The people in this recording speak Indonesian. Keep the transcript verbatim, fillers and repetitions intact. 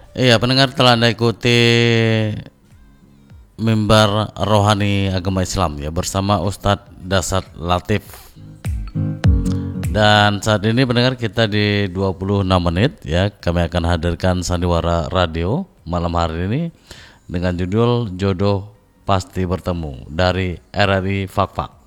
Iya, pendengar telah Anda ikuti mimbar rohani agama Islam ya bersama Ustadz Dasat Latif. Dan saat ini pendengar kita di dua puluh enam menit ya, kami akan hadirkan sandiwara radio malam hari ini dengan judul Jodoh Pasti Bertemu dari R R I Fakfak.